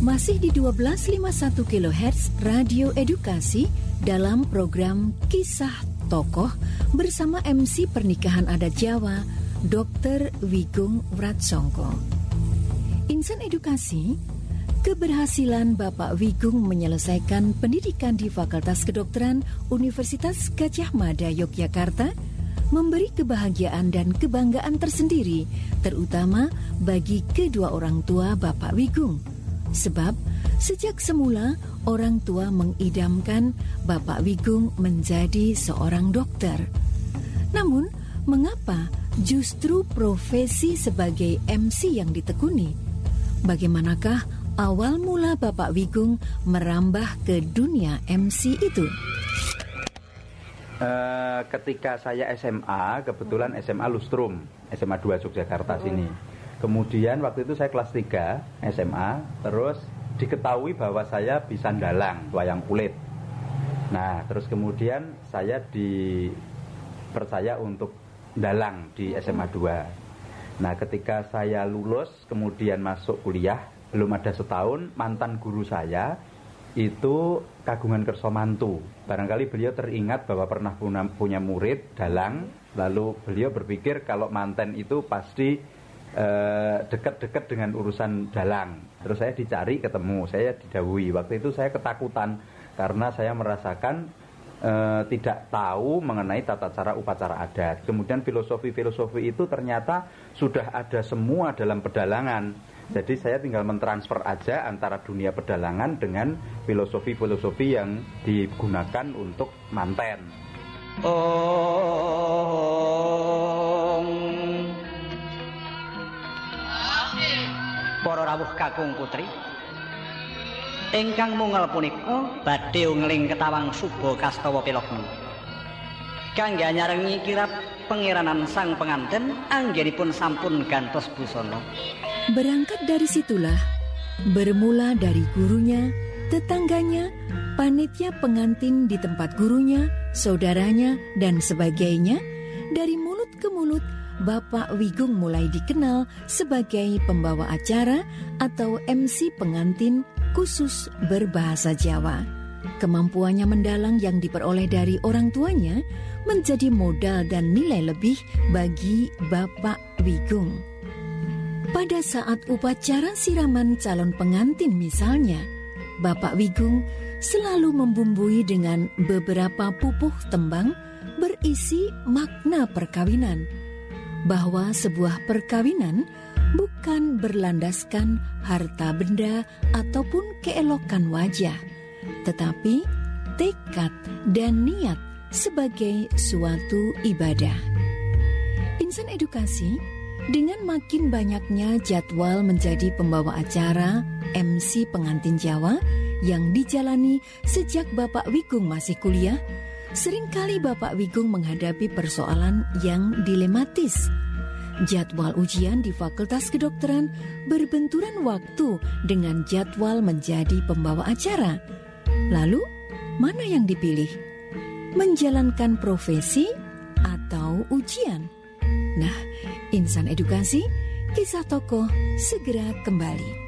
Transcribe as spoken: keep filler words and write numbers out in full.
Masih di dua belas lima puluh satu kilohertz Radio Edukasi dalam program Kisah Tokoh bersama M C Pernikahan Adat Jawa, Doktor Wigung Wratsongko. Insan Edukasi, keberhasilan Bapak Wigung menyelesaikan pendidikan di Fakultas Kedokteran Universitas Gadjah Mada Yogyakarta memberi kebahagiaan dan kebanggaan tersendiri, terutama bagi kedua orang tua Bapak Wigung. Sebab sejak semula orang tua mengidamkan Bapak Wigung menjadi seorang dokter. Namun, mengapa justru profesi sebagai M C yang ditekuni? Bagaimanakah awal mula Bapak Wigung merambah ke dunia M C itu? Uh, ketika saya S M A, kebetulan S M A Lustrum, S M A dua Yogyakarta sini. Kemudian waktu itu saya kelas tiga S M A, terus diketahui bahwa saya bisa dalang wayang kulit. Nah, terus kemudian saya dipercaya untuk dalang di S M A dua. Nah, ketika saya lulus kemudian masuk kuliah, belum ada setahun, mantan guru saya itu Kagungan Kersomantu. Barangkali beliau teringat bahwa pernah punya murid dalang, lalu beliau berpikir kalau manten itu pasti Uh, dekat-dekat dengan urusan dalang. Terus saya dicari, ketemu, saya didhawuhi. Waktu itu saya ketakutan karena saya merasakan uh, tidak tahu mengenai tata cara upacara adat. Kemudian filosofi-filosofi itu ternyata sudah ada semua dalam pedalangan. Jadi saya tinggal mentransfer aja antara dunia pedalangan dengan filosofi-filosofi yang digunakan untuk manten. Oh, para rawuh kakung putri ingkang mungel punika badhe ngling ketawang suba kastawa pilokmu kangge nyarengi kirap pengiranan sang penganten anggenipun sampun gantos busana. Berangkat dari situlah, bermula dari gurunya, tetangganya, panitia pengantin di tempat gurunya, saudaranya, dan sebagainya, dari mulut ke mulut Bapak Wigung mulai dikenal sebagai pembawa acara atau M C pengantin khusus berbahasa Jawa. Kemampuannya mendalang yang diperoleh dari orang tuanya menjadi modal dan nilai lebih bagi Bapak Wigung. Pada saat upacara siraman calon pengantin misalnya, Bapak Wigung selalu membumbui dengan beberapa pupuh tembang berisi makna perkawinan, bahwa sebuah perkawinan bukan berlandaskan harta benda ataupun keelokan wajah, tetapi tekad dan niat sebagai suatu ibadah. Insan Edukasi, dengan makin banyaknya jadwal menjadi pembawa acara M C pengantin Jawa yang dijalani sejak Bapak Wigung masih kuliah, seringkali Bapak Wigung menghadapi persoalan yang dilematis. Jadwal ujian di Fakultas Kedokteran berbenturan waktu dengan jadwal menjadi pembawa acara. Lalu, mana yang dipilih? Menjalankan profesi atau ujian? Nah, Insan Edukasi, kisah tokoh segera kembali.